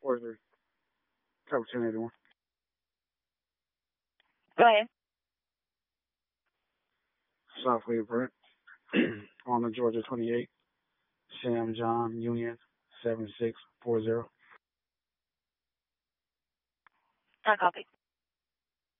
43. Cover 1081. Go ahead. Southway Brent. On the Georgia 28. Sam John Union 7640. I copy.